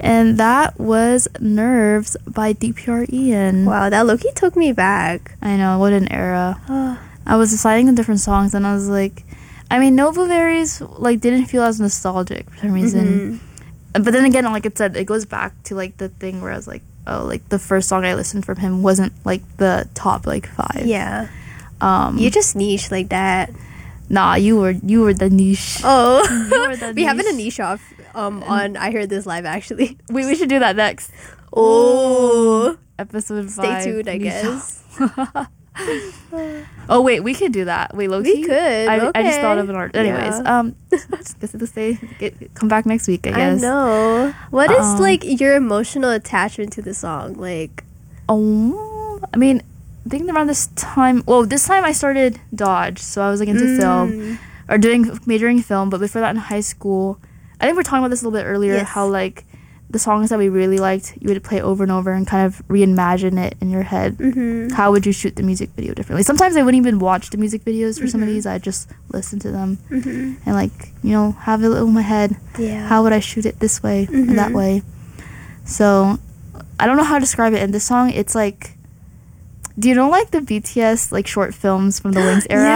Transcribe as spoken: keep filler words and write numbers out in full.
And that was Nerves by D P R Ian. Wow, that low-key took me back. I know, what an era. I was deciding the different songs and I was like, I mean, No Blueberries like didn't feel as nostalgic for some reason. Mm-hmm. But then again, like it said, it goes back to like the thing where I was like, oh, like the first song I listened from him wasn't like the top like five. Yeah. Um, you just niche like that. Nah, you were you were the niche. Oh, you were the we niche. having a niche off um on I Heard This Live actually. We we should do that next. Oh, episode stay five. tuned, I guess. Oh wait, we could do that. Wait, Loki. We could. I, okay. I just thought of an art. Anyways, yeah. um, this is say get, come back next week. I guess. I know. What is um, like your emotional attachment to the song? Like, oh, I mean, I think around this time. Well, this time I started Dodge, so I was like into mm. film or doing majoring in film. But before that, in high school, I think we we're talking about this a little bit earlier. Yes. How like the songs that we really liked, you would play over and over and kind of reimagine it in your head. Mm-hmm. How would you shoot the music video differently? Sometimes I wouldn't even watch the music videos for mm-hmm. some of these. I'd just listen to them mm-hmm. and like, you know, have it in my head. Yeah. How would I shoot it this way mm-hmm. or that way? So I don't know how to describe it in this song. It's like, do you know like the B T S like short films from the Wings era? Yeah.